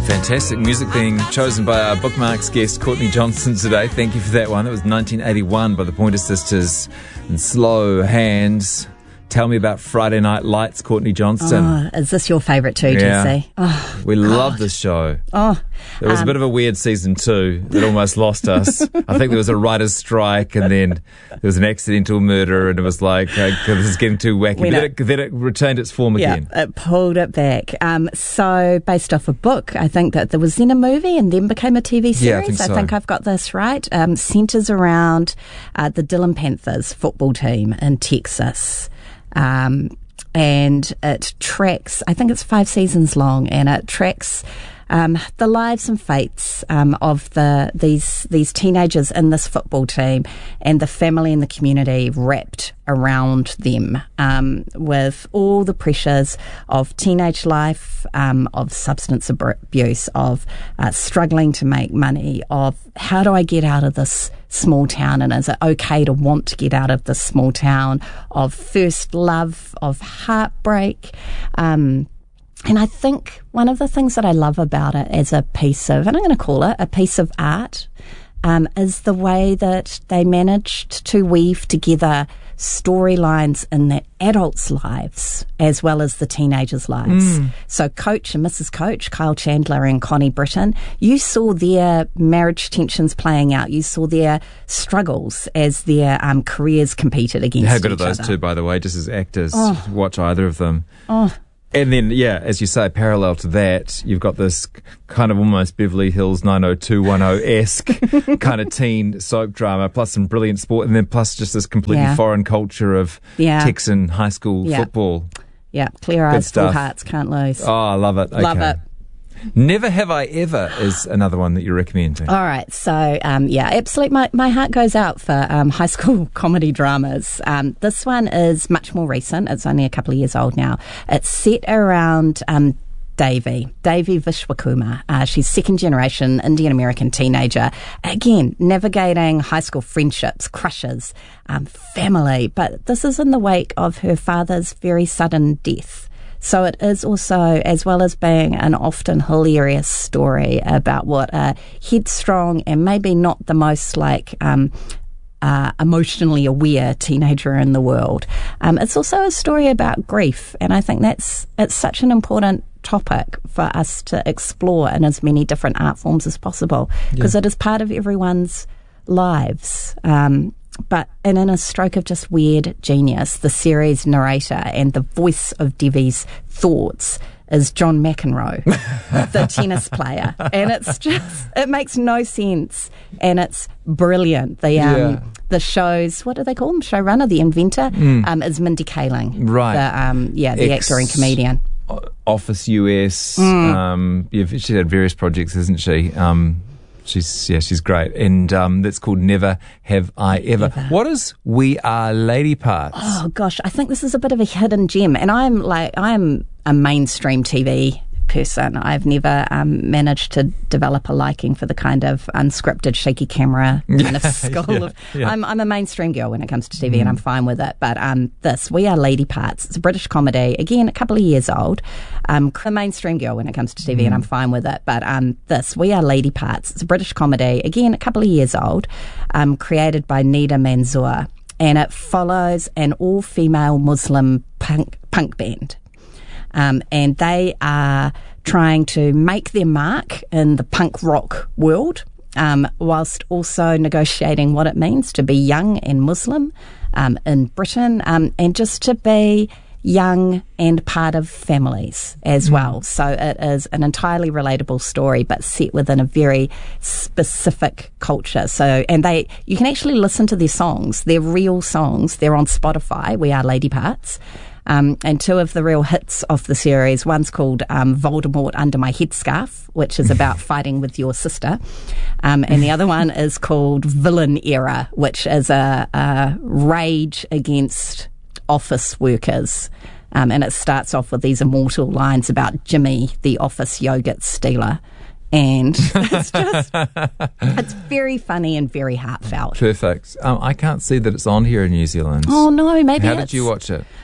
Fantastic music being chosen by our Bookmarks guest, Courtney Johnson, today. Thank you for that one. It was 1981 by the Pointer Sisters and Slow Hands. Tell me about Friday Night Lights, Courtney Johnson. Oh, is this your favourite too, Jesse? Oh, we love this show. Oh, there was a bit of a weird season 2 that almost lost us. I think there was a writer's strike, and then there was an accidental murder, and it was like, this is getting too wacky. Then it retained its form again. Yeah, it pulled it back. So based off a book, I think that there was then a movie and then became a TV series. Yeah, I think so. I think I've got this right. Centres around the Dillon Panthers football team in Texas. And it tracks, I think it's 5 seasons long, and it tracks the lives and fates of these teenagers in this football team and the family and the community wrapped around them, with all the pressures of teenage life, of substance abuse, of struggling to make money, of how do I get out of this small town, and is it okay to want to get out of this small town, of first love, of heartbreak. And I think one of the things that I love about it as a piece of, and I'm going to call it a piece of art, is the way that they managed to weave together storylines in the adults' lives as well as the teenagers' lives. So Coach and Mrs. Coach, Kyle Chandler and Connie Britton, you saw their marriage tensions playing out. You saw their struggles as their careers competed against each other. How good are those two, by the way, just as actors? Watch either of them. Oh. And then, as you say, parallel to that, you've got this kind of almost Beverly Hills 90210-esque kind of teen soap drama, plus some brilliant sport, and then plus just this completely foreign culture of Texan high school football. Yeah, clear eyes, full hearts, can't lose. Oh, I love it. Okay. Love it. Never Have I Ever is another one that you're recommending. All right. So, absolutely. My heart goes out for high school comedy dramas. This one is much more recent. It's only a couple of years old now. It's set around Devi Vishwakumar. She's second generation Indian American teenager. Again, navigating high school friendships, crushes, family. But this is in the wake of her father's very sudden death. So it is also, as well as being an often hilarious story about what a headstrong and maybe not the most emotionally aware teenager in the world. It's also a story about grief, and I think it's such an important topic for us to explore in as many different art forms as possible, because it is part of everyone's lives. But in a stroke of just weird genius, the series narrator and the voice of Devi's thoughts is John McEnroe, the tennis player. And it makes no sense. And it's brilliant. The show's, what do they call him? Showrunner, the inventor, is Mindy Kaling. Right. The actor and comedian. Office US. She's had various projects, hasn't she? She's great, and that's called Never Have I Ever. What is We Are Lady Parts? Oh gosh, I think this is a bit of a hidden gem, and I'm a mainstream TV person. I've never managed to develop a liking for the kind of unscripted, shaky camera kind of school. I'm a mainstream girl when it comes to TV, and I'm fine with it. But this, We Are Lady Parts, it's a British comedy, again, a couple of years old. I'm a mainstream girl when it comes to TV, and I'm fine with it. But this, We Are Lady Parts, it's a British comedy, again, a couple of years old, created by Nida Manzoor, and it follows an all-female Muslim punk band. And they are trying to make their mark in the punk rock world, whilst also negotiating what it means to be young and Muslim in Britain, and just to be young and part of families as well. So it is an entirely relatable story, but set within a very specific culture. So, and you can actually listen to their songs. They're real songs. They're on Spotify, We Are Lady Parts. And two of the real hits of the series, one's called Voldemort Under My Headscarf, which is about fighting with your sister, and the other one is called Villain Era, which is a rage against office workers. And it starts off with these immortal lines about Jimmy, the office yogurt stealer. And it's very funny and very heartfelt. Perfect. I can't see that it's on here in New Zealand. Oh, no, maybe How did you watch it?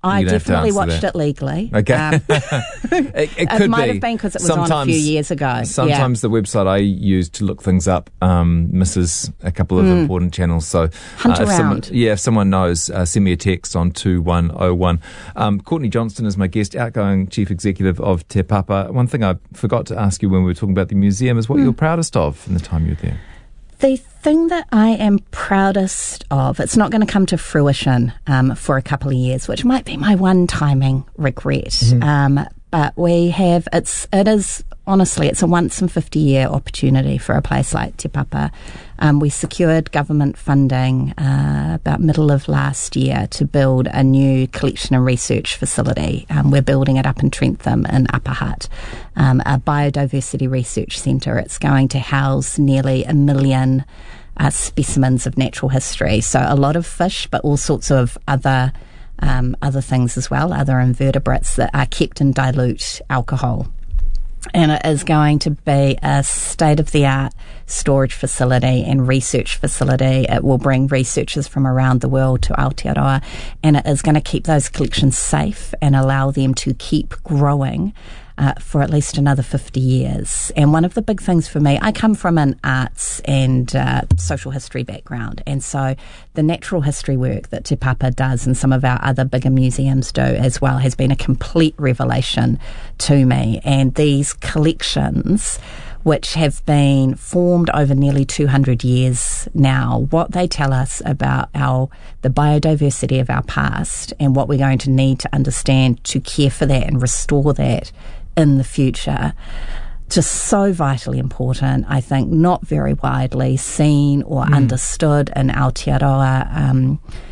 I definitely watched it legally. Okay. It could might have been because it was on a few years ago. Sometimes the website I use to look things up misses a couple of important channels. So hunt around. If someone knows, send me a text on 2101. Courtney Johnston is my guest, outgoing Chief Executive of Te Papa. One thing I forgot to ask you when we were talking about the museum is what you're proudest of in the time you were there. The thing that I am proudest of, it's not going to come to fruition for a couple of years, which might be my one timing regret. But we have, it is honestly, it's a once in 50-year opportunity for a place like Te Papa. We secured government funding about middle of last year to build a new collection and research facility. We're building it up in Trentham in Upper Hutt, a biodiversity research centre. It's going to house nearly 1 million specimens of natural history. So a lot of fish, but all sorts of other things as well, other invertebrates that are kept in dilute alcohol. And it is going to be a state-of-the-art storage facility and research facility. It will bring researchers from around the world to Aotearoa, and it is going to keep those collections safe and allow them to keep growing for at least another 50 years. And one of the big things for me, I come from an arts and social history background, and so the natural history work that Te Papa does and some of our other bigger museums do as well has been a complete revelation to me. And these collections, which have been formed over nearly 200 years now, what they tell us about the biodiversity of our past and what we're going to need to understand to care for that and restore that in the future, just so vitally important. I think not very widely seen or understood in Aotearoa.